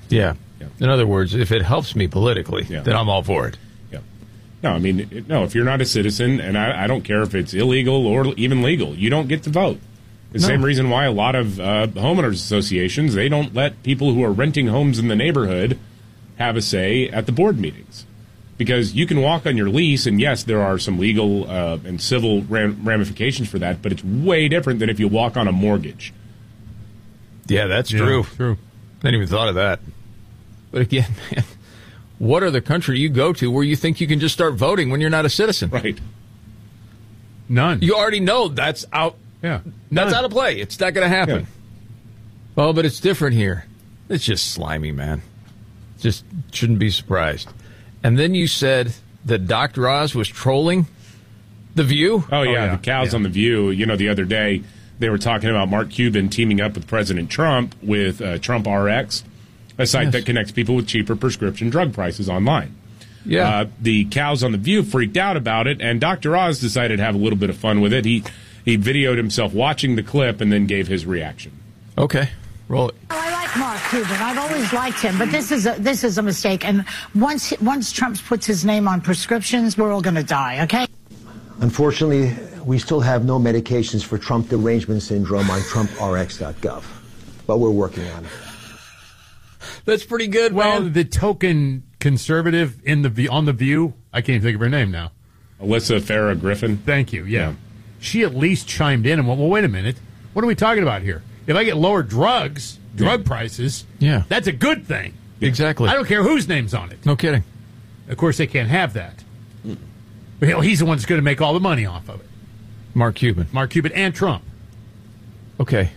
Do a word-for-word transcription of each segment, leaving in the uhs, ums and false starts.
Yeah. yeah. In other words, if it helps me politically, yeah. then I'm all for it. Yeah. No, I mean, no, if you're not a citizen, and I, I don't care if it's illegal or even legal, you don't get to vote. The no. same reason why a lot of uh, homeowners associations, they don't let people who are renting homes in the neighborhood have a say at the board meetings. Because you can walk on your lease, and yes, there are some legal uh, and civil ram- ramifications for that, but it's way different than if you walk on a mortgage. Yeah, that's yeah, true. True. I hadn't even thought of that. But again, man, what other country you go to where you think you can just start voting when you're not a citizen? Right. None. You already know that's out. Yeah. That's out of play. It's not going to happen. Yeah. Oh, but it's different here. It's just slimy, man. Just shouldn't be surprised. And then you said that Doctor Oz was trolling The View? Oh, yeah, oh, yeah. the cows yeah. on The View. You know, the other day they were talking about Mark Cuban teaming up with President Trump with uh, Trump R X, a site yes. that connects people with cheaper prescription drug prices online. Yeah. Uh, the cows on The View freaked out about it, and Doctor Oz decided to have a little bit of fun with it. He, he videoed himself watching the clip and then gave his reaction. Okay. Roll it. Oh, I like Mark Cuban. I've always liked him, but this is a, this is a mistake. And once once Trump puts his name on prescriptions, we're all going to die. Okay. Unfortunately, we still have no medications for Trump derangement syndrome on Trump R X dot gov, but we're working on it. That's pretty good. Well, man. the token conservative in the on the View, I can't even think of her name now. Alyssa Farah Griffin. Thank you. Yeah. Yeah. She at least chimed in and went, well, wait a minute. What are we talking about here? If I get lower drugs, drug yeah. prices, yeah. that's a good thing. Exactly. I don't care whose name's on it. No kidding. Of course, they can't have that. Well, he's the one that's going to make all the money off of it. Mark Cuban. Mark Cuban and Trump. Okay.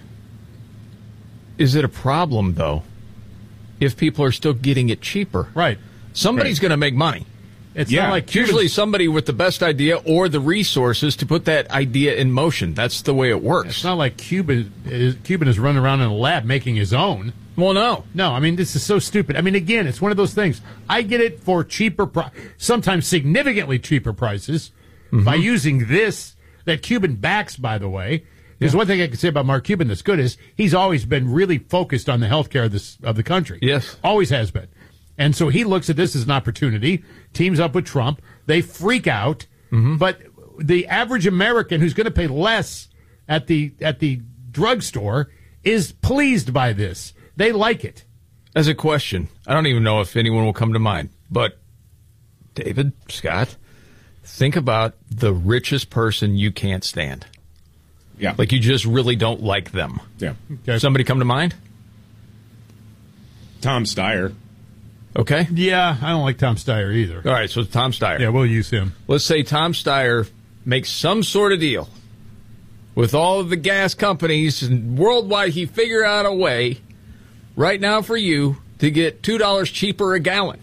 Is it a problem, though, if people are still getting it cheaper? Right. Somebody's right. going to make money. It's yeah. not like Cuban's, Usually somebody with the best idea or the resources to put that idea in motion. That's the way it works. It's not like Cuban is, Cuban is running around in a lab making his own. Well, no. No, I mean, this is so stupid. I mean, again, it's one of those things. I get it for cheaper, pri- sometimes significantly cheaper prices mm-hmm. by using this that Cuban backs, by the way. There's yeah. one thing I can say about Mark Cuban that's good is he's always been really focused on the health care of, this, of the country. Yes. Always has been. And so he looks at this as an opportunity, teams up with Trump. They freak out. Mm-hmm. But the average American who's going to pay less at the at the drugstore is pleased by this. They like it. As a question, I don't even know if anyone will come to mind, but David, Scott, think about the richest person you can't stand. Yeah. Like you just really don't like them. Yeah. Okay. Somebody come to mind? Tom Steyer. Okay. Yeah, I don't like Tom Steyer either. All right, so Tom Steyer. Yeah, we'll use him. Let's say Tom Steyer makes some sort of deal with all of the gas companies and worldwide. He figure out a way right now for you to get two dollars cheaper a gallon.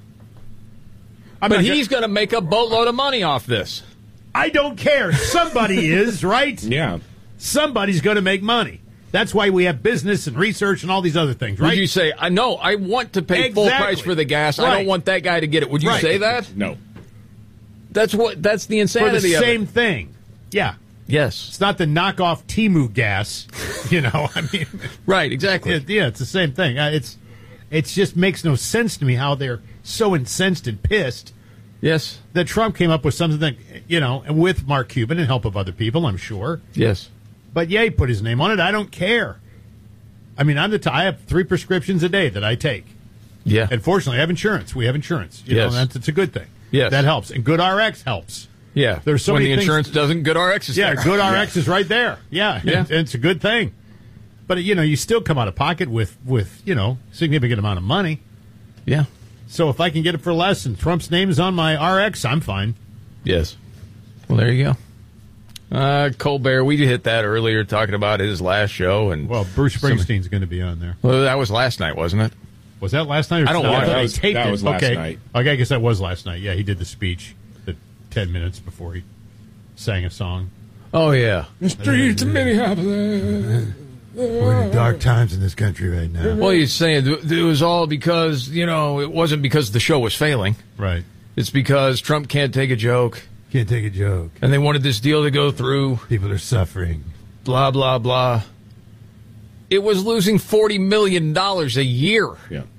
I'm but not he's gonna... going to make a boatload of money off this. I don't care. Somebody is, right? Yeah. Somebody's going to make money. That's why we have business and research and all these other things, right? Would you say, I know, I want to pay exactly. full price for the gas. Right. I don't want that guy to get it. Would you right. say that? No. That's what. That's the insanity for the of same it. thing. Yeah. Yes. It's not the knockoff Temu gas, you know. I mean, right, exactly. It, yeah, it's the same thing. Uh, It's it just makes no sense to me how they're so incensed and pissed. Yes. That Trump came up with something that, you know, with Mark Cuban and help of other people, I'm sure. Yes. But yeah, he put his name on it. I don't care. I mean, I'm the t- I have three prescriptions a day that I take. Yeah. And fortunately, I have insurance. We have insurance. You yes. know, that's, it's a good thing. Yes. That helps. And Good R X helps. Yeah. There's so when many the insurance things, doesn't, Good R X is yeah, there. Good R X yeah. is right there. Yeah. Yeah. And, and it's a good thing. But, you know, you still come out of pocket with, with, you know, significant amount of money. Yeah. So if I can get it for less and Trump's name is on my R X, I'm fine. Yes. Well, there you go. Uh, Colbert, we hit that earlier talking about his last show. And well, Bruce Springsteen's going to be on there. Well, that was last night, wasn't it? Was that last night? Or I don't no, watch I that. Was, taped that it. was last okay. night. Okay, I guess that was last night. Yeah, he did the speech, the ten minutes before he sang a song. Oh, yeah. The streets of Minneapolis. We're in dark times in this country right now. Well, he's saying it was all because, you know, it wasn't because the show was failing. Right. It's because Trump can't take a joke. Can't take a joke. And they wanted this deal to go through. People are suffering. Blah, blah, blah. It was losing forty million dollars a year. Yeah.